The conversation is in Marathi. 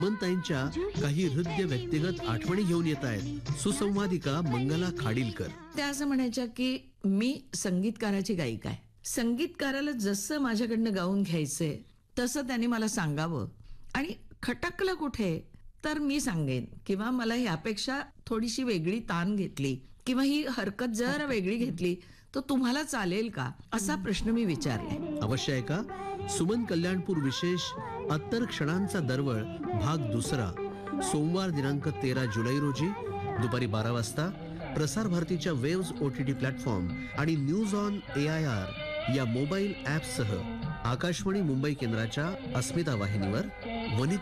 सुमनताईंच्या काही हृदय व्यक्तिगत आठवणी घेऊन येत आहेत सुसंवादिका मंगला खाडीलकर. त्या असं म्हणायच्या की मी संगीतकाराची गायिका आहे. संगीतकाराला जसं माझ्याकडनं गाऊन घ्यायचंय तसं त्याने मला सांगावं, आणि खटकलं कुठे तर मी सांगेन, किंवा मला ह्यापेक्षा थोडीशी वेगळी तान घेतली किंवा ही हरकत जर वेगळी घेतली तर तुम्हाला चालेल का, असा प्रश्न मी विचारलाय. अवश्य आहे का? सुमन कल्याणपूर विशेष अत्तर क्षणांचा दरवळ भाग 2 सोमवार दिनांक 13 जुलै रोजी दुपारी 12 वाजता प्रसार भारतीच्या वेव्स OTT प्लॅटफॉर्म आणि न्यूज ऑन AIR या मोबाईल ॲपसह आकाशवाणी मुंबई केंद्राच्या अस्मिता वाहिनीवर वनिता